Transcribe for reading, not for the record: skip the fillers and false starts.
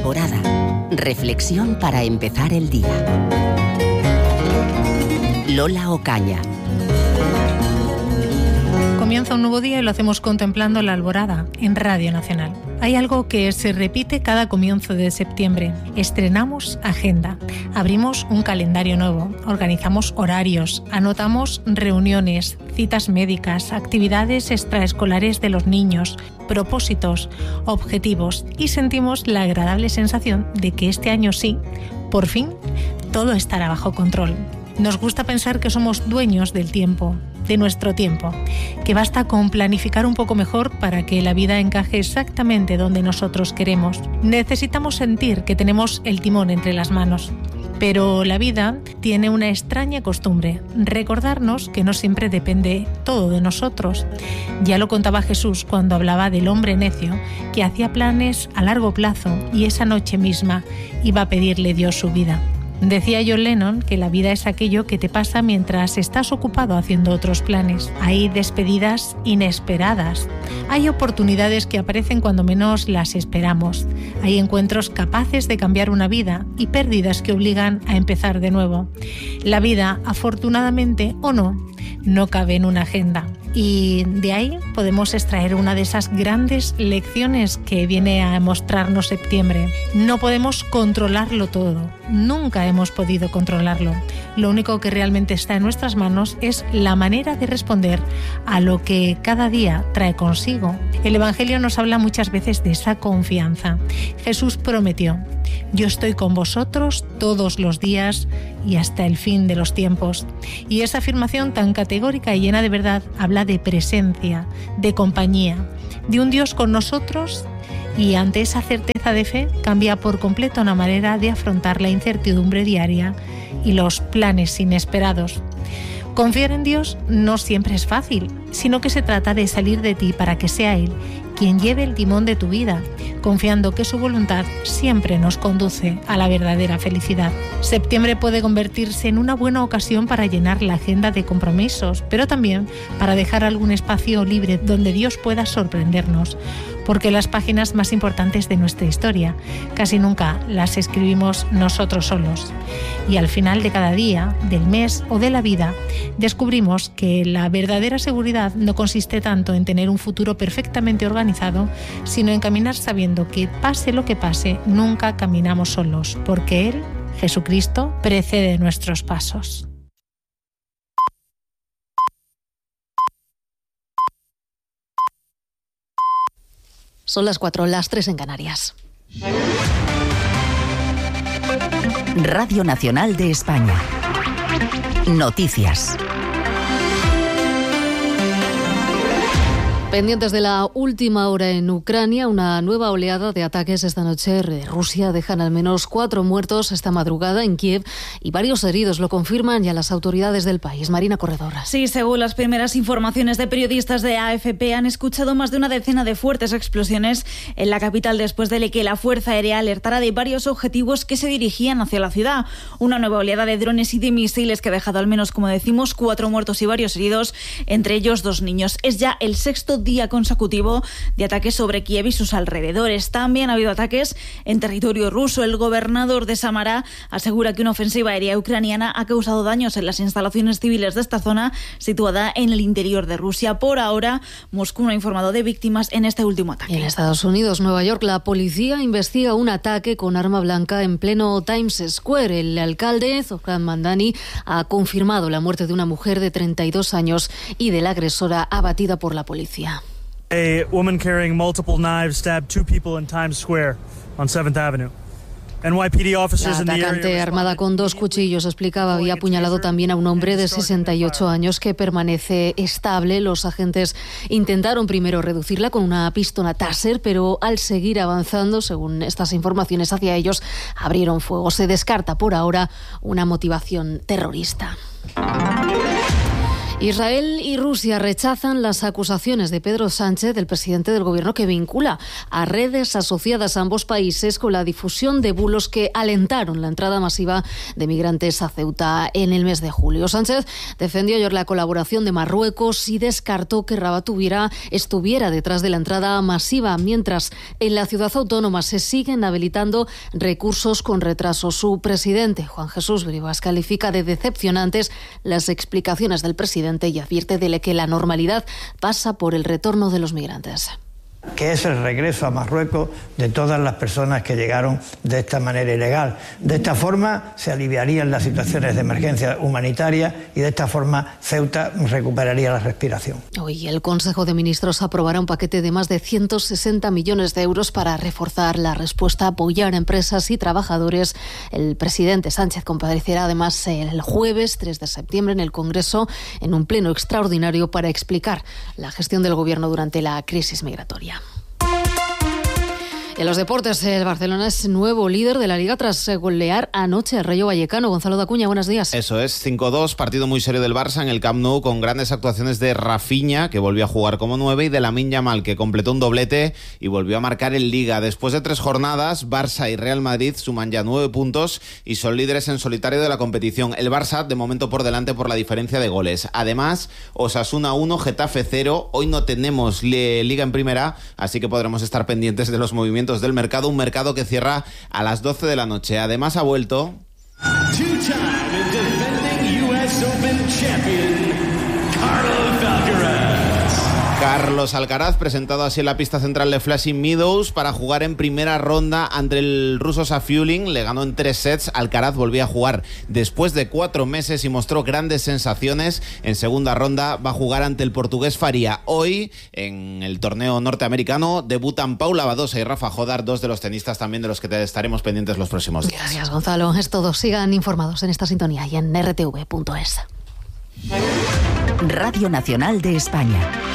Alborada. Reflexión para empezar el día. Lola Ocaña. Comienza un nuevo día y lo hacemos contemplando la alborada en Radio Nacional. Hay algo que se repite cada comienzo de septiembre. Estrenamos agenda, abrimos un calendario nuevo, organizamos horarios, anotamos reuniones, citas médicas, actividades extraescolares de los niños, propósitos, objetivos y sentimos la agradable sensación de que este año sí, por fin, todo estará bajo control. Nos gusta pensar que somos dueños del tiempo, de nuestro tiempo, que basta con planificar un poco mejor para que la vida encaje exactamente donde nosotros queremos. Necesitamos sentir que tenemos el timón entre las manos. Pero la vida tiene una extraña costumbre, recordarnos que no siempre depende todo de nosotros. Ya lo contaba Jesús cuando hablaba del hombre necio, que hacía planes a largo plazo y esa noche misma iba a pedirle Dios su vida. Decía John Lennon que la vida es aquello que te pasa mientras estás ocupado haciendo otros planes. Hay despedidas inesperadas. Hay oportunidades que aparecen cuando menos las esperamos. Hay encuentros capaces de cambiar una vida y pérdidas que obligan a empezar de nuevo. La vida, afortunadamente o no cabe en una agenda. Y de ahí podemos extraer una de esas grandes lecciones que viene a mostrarnos septiembre. No podemos controlarlo todo. Nunca hemos podido controlarlo. Lo único que realmente está en nuestras manos es la manera de responder a lo que cada día trae consigo. El Evangelio nos habla muchas veces de esa confianza. Jesús prometió: yo estoy con vosotros todos los días y hasta el fin de los tiempos. Y esa afirmación tan categórica y llena de verdad habla de presencia, de compañía, de un Dios con nosotros, y ante esa certeza de fe cambia por completo una manera de afrontar la incertidumbre diaria y los planes inesperados. Confiar en Dios no siempre es fácil, sino que se trata de salir de ti para que sea Él quien lleve el timón de tu vida, confiando que su voluntad siempre nos conduce a la verdadera felicidad. Septiembre puede convertirse en una buena ocasión para llenar la agenda de compromisos, pero también para dejar algún espacio libre donde Dios pueda sorprendernos, porque las páginas más importantes de nuestra historia casi nunca las escribimos nosotros solos. Y al final de cada día, del mes o de la vida, descubrimos que la verdadera seguridad no consiste tanto en tener un futuro perfectamente organizado, sino en caminar sabiendo que pase lo que pase, nunca caminamos solos, porque Él, Jesucristo, precede nuestros pasos. Son las 4, las 3 en Canarias. Radio Nacional de España. Noticias. Pendientes de la última hora en Ucrania, una nueva oleada de ataques esta noche de Rusia dejan al menos 4 muertos esta madrugada en Kiev y varios heridos, lo confirman ya las autoridades del país. Marina Corredor. Sí, según las primeras informaciones de periodistas de AFP, han escuchado más de una decena de fuertes explosiones en la capital después de que la Fuerza Aérea alertara de varios objetivos que se dirigían hacia la ciudad. Una nueva oleada de drones y de misiles que ha dejado al menos, como decimos, 4 muertos y varios heridos, entre ellos 2 niños. Es ya el 6º día consecutivo de ataques sobre Kiev y sus alrededores. También ha habido ataques en territorio ruso. El gobernador de Samara asegura que una ofensiva aérea ucraniana ha causado daños en las instalaciones civiles de esta zona situada en el interior de Rusia. Por ahora, Moscú no ha informado de víctimas en este último ataque. En Estados Unidos, Nueva York, la policía investiga un ataque con arma blanca en pleno Times Square. El alcalde, Zohran Mamdani, ha confirmado la muerte de una mujer de 32 años y de la agresora abatida por la policía. A woman carrying multiple knives stabbed 2 people in Times Square on 7th Avenue. NYPD officers in the area. La atacante, armada con 2 cuchillos, explicaba, había apuñalado también a un hombre de 68 años que permanece estable. Los agentes intentaron primero reducirla con una pistola Taser, pero al seguir avanzando, según estas informaciones, hacia ellos abrieron fuego. Se descarta por ahora una motivación terrorista. Israel y Rusia rechazan las acusaciones de Pedro Sánchez, del presidente del gobierno, que vincula a redes asociadas a ambos países con la difusión de bulos que alentaron la entrada masiva de migrantes a Ceuta en el mes de julio. Sánchez defendió ayer la colaboración de Marruecos y descartó que Rabat estuviera detrás de la entrada masiva, mientras en la ciudad autónoma se siguen habilitando recursos con retraso. Su presidente, Juan Jesús Brivas, califica de decepcionantes las explicaciones del presidente y advierte de que la normalidad pasa por el retorno de los migrantes. Que es el regreso a Marruecos de todas las personas que llegaron de esta manera ilegal. De esta forma se aliviarían las situaciones de emergencia humanitaria y de esta forma Ceuta recuperaría la respiración. Hoy el Consejo de Ministros aprobará un paquete de más de 160 millones de euros para reforzar la respuesta, apoyar a empresas y trabajadores. El presidente Sánchez comparecerá además el jueves 3 de septiembre en el Congreso en un pleno extraordinario para explicar la gestión del Gobierno durante la crisis migratoria. En los deportes, el Barcelona es nuevo líder de la Liga tras golear anoche al Rayo Vallecano. Gonzalo Dacuña, buenos días. Eso es, 5-2, partido muy serio del Barça en el Camp Nou, con grandes actuaciones de Rafinha, que volvió a jugar como 9, y de Lamine Yamal, que completó un doblete y volvió a marcar en Liga. Después de 3 jornadas, Barça y Real Madrid suman ya 9 puntos y son líderes en solitario de la competición. El Barça, de momento, por delante por la diferencia de goles. Además, Osasuna 1, Getafe 0. Hoy no tenemos Liga en primera, así que podremos estar pendientes de los movimientos del mercado, un mercado que cierra a las 12 de la noche. Además, ha vuelto two-time defending US Open champion Carlos Alcaraz, presentado así en la pista central de Flushing Meadows para jugar en primera ronda ante el ruso Safiullin. Le ganó en 3 sets. Alcaraz volvía a jugar después de 4 meses y mostró grandes sensaciones. En segunda ronda va a jugar ante el portugués Faria. Hoy, en el torneo norteamericano, debutan Paula Badosa y Rafa Jodar, 2 de los tenistas también de los que estaremos pendientes los próximos días. Gracias, Gonzalo. Es todo. Sigan informados en esta sintonía y en rtv.es. Radio Nacional de España.